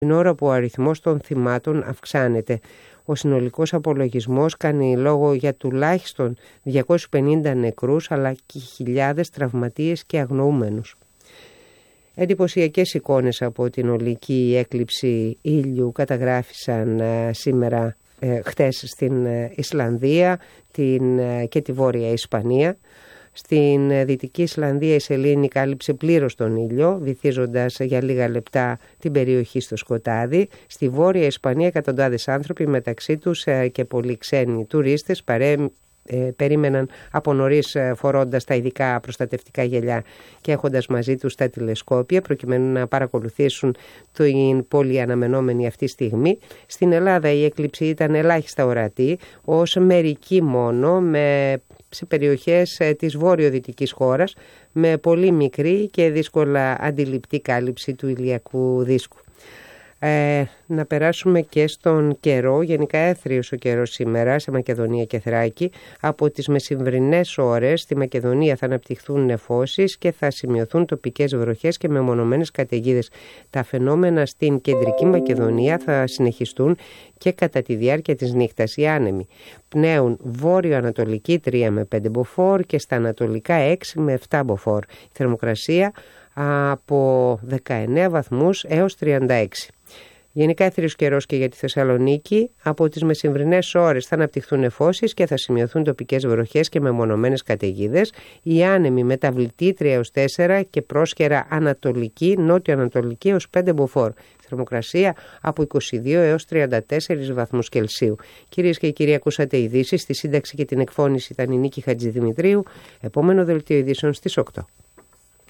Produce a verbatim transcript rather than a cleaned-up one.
την ώρα που ο αριθμός των θυμάτων αυξάνεται. Ο συνολικός απολογισμός κάνει λόγο για τουλάχιστον διακόσιους πενήντα νεκρούς αλλά και χιλιάδες τραυματίες και αγνοούμενους. Εντυπωσιακές εικόνες από την ολική έκλειψη ήλιου καταγράφησαν ε, σήμερα, ε, χτες στην ε, Ισλανδία την, ε, και τη Βόρεια Ισπανία. Στην Δυτική Ισλανδία η σελήνη κάλυψε πλήρως τον ήλιο, βυθίζοντας για λίγα λεπτά την περιοχή στο σκοτάδι. Στη Βόρεια Ισπανία εκατοντάδες άνθρωποι, μεταξύ τους και πολλοί ξένοι τουρίστες, παρέ, ε, περίμεναν από νωρίς φορώντας τα ειδικά προστατευτικά γυαλιά και έχοντας μαζί τους τα τηλεσκόπια προκειμένου να παρακολουθήσουν την πολύ αναμενόμενη αυτή στιγμή. Στην Ελλάδα η έκλειψη ήταν ελάχιστα ορατή, ως μερική μόνο, με σε περιοχές της βορειοδυτικής χώρας, με πολύ μικρή και δύσκολα αντιληπτή κάλυψη του ηλιακού δίσκου. Ε, να περάσουμε και στον καιρό. Γενικά έθριος ο καιρός σήμερα σε Μακεδονία και Θράκη. Από τις μεσημβρινές ώρες στη Μακεδονία θα αναπτυχθούν νεφώσεις και θα σημειωθούν τοπικές βροχές και μεμονωμένες καταιγίδες. Τα φαινόμενα στην κεντρική Μακεδονία θα συνεχιστούν και κατά τη διάρκεια της νύχτας. Οι άνεμοι πνέουν βόρειο-ανατολική τρία με πέντε μποφόρ και στα ανατολικά έξι με επτά μποφόρ. Η θερμοκρασία από δεκαεννέα βαθμούς έως τριάντα έξι. Γενικά έθριος καιρός και για τη Θεσσαλονίκη. Από τις μεσημβρινές ώρες θα αναπτυχθούν νεφώσεις και θα σημειωθούν τοπικές βροχές και μεμονωμένες καταιγίδες. Οι άνεμοι μεταβλητή τρία έως τέσσερα και πρόσχερα ανατολική, νότιο-ανατολική έως πέντε μποφόρ. Θερμοκρασία από είκοσι δύο έως τριάντα τέσσερις βαθμούς Κελσίου. Κυρίες και κύριοι, ακούσατε ειδήσεις. Στη σύνταξη και την εκφώνηση ήταν η Νίκη Χατζηδημητρίου. Επόμενο δελτίο ειδήσεων στις οκτώ.